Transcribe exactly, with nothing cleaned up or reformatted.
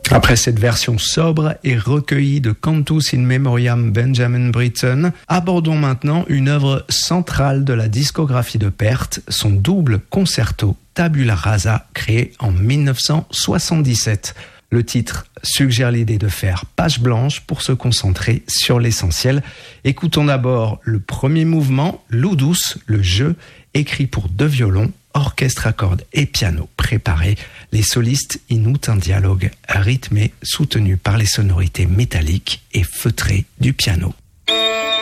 Après cette version sobre et recueillie de Cantus in Memoriam Benjamin Britten, abordons maintenant une œuvre centrale de la discographie de Pärt, son double concerto Tabula Rasa, créé en dix-neuf cent soixante-dix-sept. Le titre suggère l'idée de faire page blanche pour se concentrer sur l'essentiel. Écoutons d'abord le premier mouvement, Ludus, le jeu, écrit pour deux violons, orchestre à cordes et piano préparé. Les solistes y nouent un dialogue rythmé, soutenu par les sonorités métalliques et feutrées du piano.